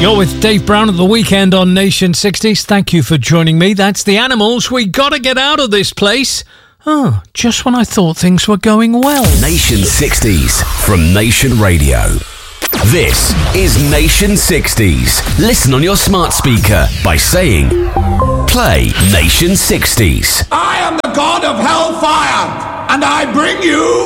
You're with Dave Brown at the weekend on Nation 60s. Thank you for joining me. That's the Animals. We gotta get out of this place. Oh, just when I thought things were going well. Nation 60s from Nation Radio. This is Nation 60s. Listen on your smart speaker by saying, play Nation 60s. I am the god of hellfire, and I bring you